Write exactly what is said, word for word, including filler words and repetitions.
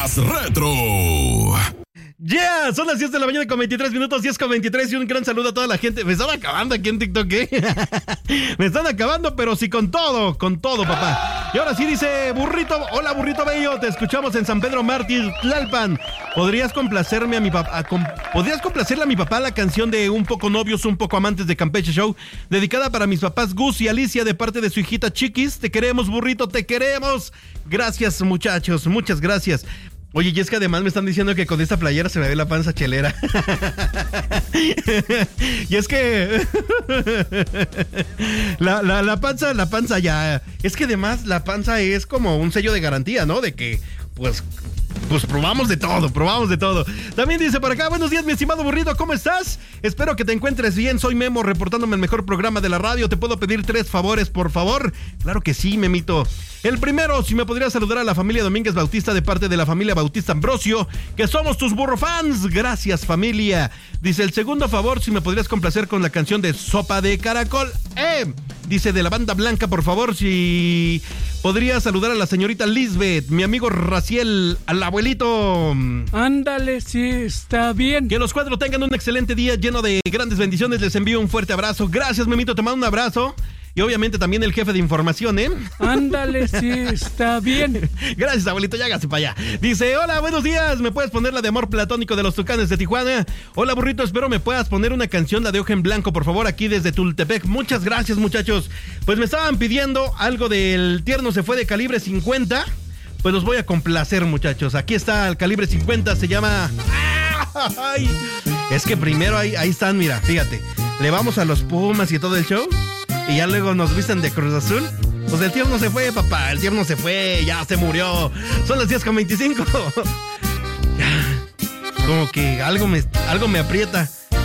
Más Retro. Yeah, son las diez de la mañana con veintitrés minutos, diez con veintitrés, y un gran saludo a toda la gente. Me están acabando aquí en TikTok, ¿eh? Me están acabando, pero sí con todo, con todo, papá. Y ahora sí dice Burrito, hola Burrito Bello, te escuchamos en San Pedro Mártir, Tlalpan. ¿Podrías complacerme a mi papá? Com- ¿Podrías complacerle a mi papá la canción de Un poco novios, un poco amantes de Campeche Show? Dedicada para mis papás Gus y Alicia de parte de su hijita Chiquis. Te queremos, Burrito, te queremos. Gracias, muchachos, muchas gracias. Oye, y es que además me están diciendo que con esta playera se me ve la panza chelera. Y es que la, la, la panza, la panza ya. Es que además la panza es como un sello de garantía, ¿no? De que, pues, pues probamos de todo, probamos de todo. También dice por acá, buenos días, mi estimado Burrito, ¿cómo estás? Espero que te encuentres bien, soy Memo, reportándome el mejor programa de la radio. ¿Te puedo pedir tres favores, por favor? Claro que sí, Memito. El primero, si me podrías saludar a la familia Domínguez Bautista de parte de la familia Bautista Ambrosio, que somos tus burro fans. Gracias, familia. Dice, el segundo favor, si me podrías complacer con la canción de Sopa de Caracol. Eh, dice, de la Banda Blanca, por favor, si podría saludar a la señorita Lisbeth, mi amigo Raciel, al abuelito. Ándale, sí, está bien. Que los cuatro tengan un excelente día lleno de grandes bendiciones. Les envío un fuerte abrazo. Gracias, Memito, te mando un abrazo. Y obviamente también el jefe de información, ¿eh? Ándale, sí, está bien. Gracias, abuelito, ya hágase para allá. Dice, hola, buenos días, ¿me puedes poner la de Amor Platónico de los Tucanes de Tijuana? Hola, Burrito, espero me puedas poner una canción, la de Hoja en Blanco, por favor, aquí desde Tultepec. Muchas gracias, muchachos. Pues me estaban pidiendo algo del Tierno se fue de Calibre cincuenta. Pues los voy a complacer, muchachos. Aquí está el Calibre cincuenta, se llama... ¡Ay! Es que primero ahí, ahí están, mira, fíjate. Le vamos a los Pumas y todo el show. Y ya luego nos visten de Cruz Azul. Pues el tierno se fue, papá. El tierno se fue, ya se murió. Son las diez con veinticinco. Ya, como que algo me, algo me aprieta.